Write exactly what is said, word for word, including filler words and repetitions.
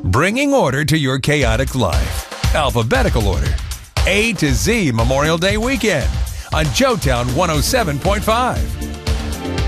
Bringing order to your chaotic life. Alphabetical order. A to Z Memorial Day weekend on Joetown one oh seven point five.